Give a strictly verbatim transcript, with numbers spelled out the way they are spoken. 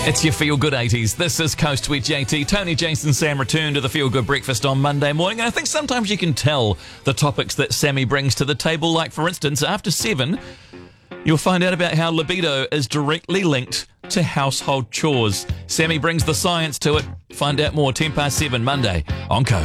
It's your Feel Good eighties. This is Coast with J T. Tony, Jason, Sam return to the Feel Good breakfast on Monday morning. And I think sometimes you can tell the topics that Sammy brings to the table. Like, for instance, after seven, you'll find out about how libido is directly linked to household chores. Sammy brings the science to it. Find out more ten past seven Monday on Coast.